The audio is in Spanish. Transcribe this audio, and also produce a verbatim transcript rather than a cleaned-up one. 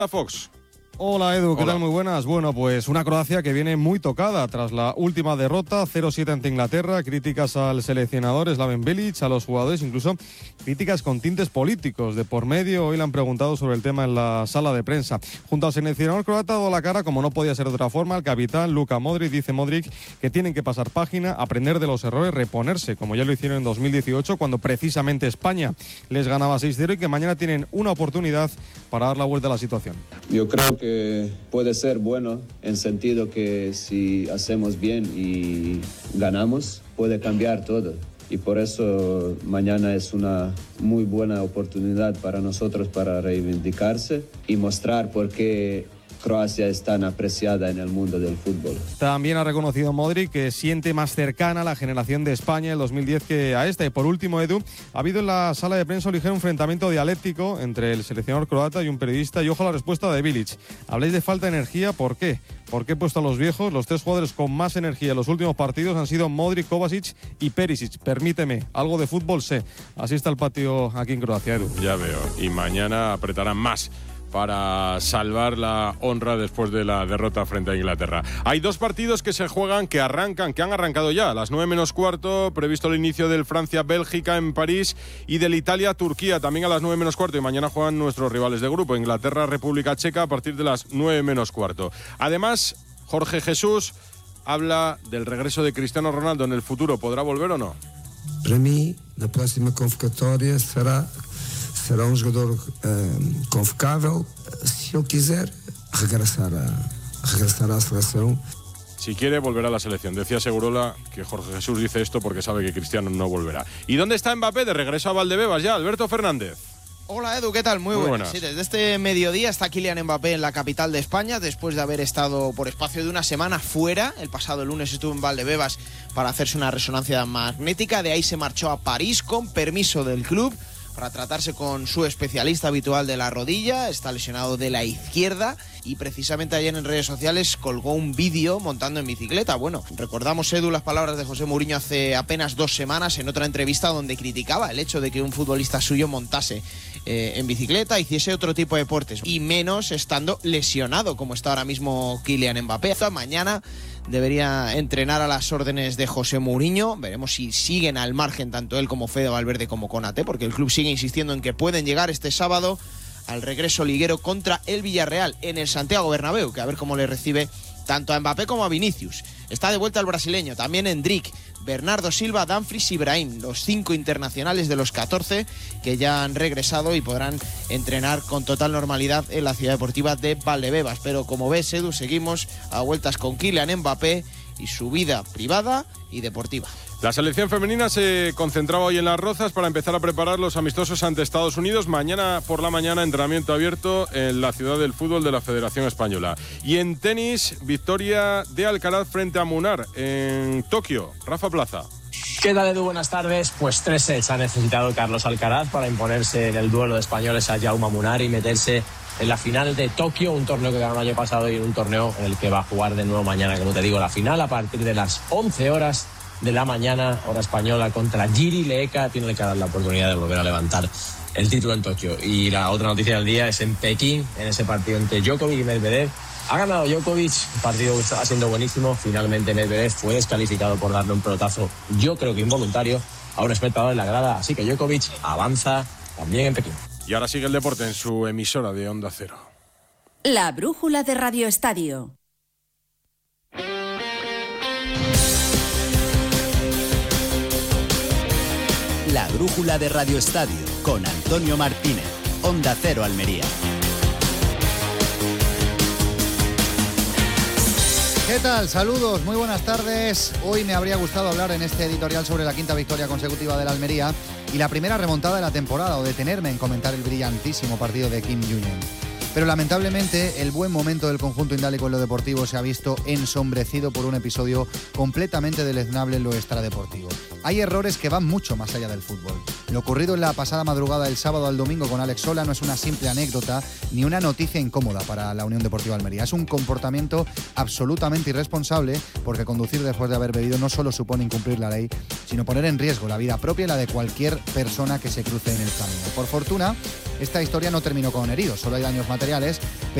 Fox. Hola Edu, ¿qué Hola. tal? Muy buenas. Bueno, pues una Croacia que viene muy tocada tras la última derrota, cero siete ante Inglaterra, críticas al seleccionador Slaven Bilic, a los jugadores, incluso críticas con tintes políticos de por medio. Hoy le han preguntado sobre el tema en la sala de prensa. Junto al seleccionador croata ha dado la cara, como no podía ser de otra forma, el capitán Luka Modric. Dice Modric que tienen que pasar página, aprender de los errores, reponerse, como ya lo hicieron en dos mil dieciocho, cuando precisamente España les ganaba seis cero, y que mañana tienen una oportunidad para dar la vuelta a la situación. Yo creo que puede ser bueno en sentido que si hacemos bien y ganamos, puede cambiar todo. Y por eso mañana es una muy buena oportunidad para nosotros para reivindicarse y mostrar por qué Croacia es tan apreciada en el mundo del fútbol. También ha reconocido Modric que siente más cercana a la generación de España del dos mil diez que a esta. Y por último, Edu, ha habido en la sala de prensa un ligero enfrentamiento dialéctico entre el seleccionador croata y un periodista. Y ojo a la respuesta de Bilic. Habláis de falta de energía, ¿por qué? ¿Por qué he puesto a los viejos? Los tres jugadores con más energía en los últimos partidos han sido Modric, Kovacic y Perisic. Permíteme, algo de fútbol sé. Así está el patio aquí en Croacia, Edu. Ya veo. Y mañana apretarán más para salvar la honra después de la derrota frente a Inglaterra. Hay dos partidos que se juegan, que arrancan, que han arrancado ya. A las nueve menos cuarto, previsto el inicio del Francia-Bélgica en París y del Italia-Turquía también a las nueve menos cuarto. Y mañana juegan nuestros rivales de grupo, Inglaterra-República Checa, a partir de las nueve menos cuarto. Además, Jorge Jesús habla del regreso de Cristiano Ronaldo en el futuro. ¿Podrá volver o no? Para mí, la próxima convocatoria será... será um jogador um, convocável, se ele quiser regressar, a, regressar à seleção. Si quiere, volverá a la selección. Decía Segurola que Jorge Jesús dice esto porque sabe que Cristiano no volverá. ¿Y dónde está Mbappé? De regreso a Valdebebas ya, Alberto Fernández. Hola Edu, ¿qué tal? Muy, Muy buenas. buenas. Sí, desde este mediodía está Kylian Mbappé en la capital de España, después de haber estado por espacio de una semana fuera. El pasado lunes estuvo en Valdebebas para hacerse una resonancia magnética. De ahí se marchó a París con permiso del club para tratarse con su especialista habitual de la rodilla. Está lesionado de la izquierda y precisamente ayer en redes sociales colgó un vídeo montando en bicicleta. Bueno, recordamos, Edu, las palabras de José Mourinho hace apenas dos semanas en otra entrevista donde criticaba el hecho de que un futbolista suyo montase eh, en bicicleta, hiciese otro tipo de deportes y menos estando lesionado como está ahora mismo Kylian Mbappé. Esta mañana debería entrenar a las órdenes de José Mourinho. Veremos si siguen al margen tanto él como Fede Valverde como Konaté, porque el club sigue insistiendo en que pueden llegar este sábado al regreso liguero contra el Villarreal en el Santiago Bernabéu, que a ver cómo le recibe tanto a Mbappé como a Vinicius. Está de vuelta el brasileño, también Endrick, Bernardo Silva, Dumfries y Brahim, los cinco internacionales de los catorce que ya han regresado y podrán entrenar con total normalidad en la ciudad deportiva de Valdebebas. Pero como ves, Edu, seguimos a vueltas con Kylian Mbappé y su vida privada y deportiva. La selección femenina se concentraba hoy en Las Rozas para empezar a preparar los amistosos ante Estados Unidos. Mañana por la mañana, entrenamiento abierto en la ciudad del fútbol de la Federación Española. Y en tenis, victoria de Alcaraz frente a Munar en Tokio. Rafa Plaza. ¿Qué tal, Edu? Buenas tardes. Pues tres sets ha necesitado Carlos Alcaraz para imponerse en el duelo de españoles a Jaume Munar y meterse en la final de Tokio, un torneo que ganó el año pasado y un torneo en el que va a jugar de nuevo mañana, como te digo, la final a partir de las once horas de la mañana, hora española, contra Jiri Leeka. Tiene que dar la oportunidad de volver a levantar el título en Tokio. Y la otra noticia del día es en Pekín, en ese partido entre Djokovic y Medvedev. Ha ganado Djokovic, el partido está siendo buenísimo. Finalmente Medvedev fue descalificado por darle un pelotazo, yo creo que involuntario, a un espectador en la grada. Así que Djokovic avanza también en Pekín. Y ahora sigue el deporte en su emisora de Onda Cero. La brújula de Radio Estadio. La brújula de Radio Estadio con Antonio Martínez, Onda Cero Almería. ¿Qué tal? Saludos, muy buenas tardes. Hoy me habría gustado hablar en este editorial sobre la quinta victoria consecutiva del Almería y la primera remontada de la temporada, o detenerme en comentar el brillantísimo partido de Kim Ju-Young. Pero lamentablemente el buen momento del conjunto indálico en lo deportivo se ha visto ensombrecido por un episodio completamente deleznable en lo extradeportivo. hay errores que van mucho más allá del fútbol. Lo ocurrido en la pasada madrugada del sábado al domingo con Alex Sola no es una simple anécdota ni una noticia incómoda para la Unión Deportiva Almería. Es un comportamiento absolutamente irresponsable, porque conducir después de haber bebido no solo supone incumplir la ley, sino poner en riesgo la vida propia y la de cualquier persona que se cruce en el camino. Por fortuna, esta historia no terminó con heridos, solo hay daños materiales,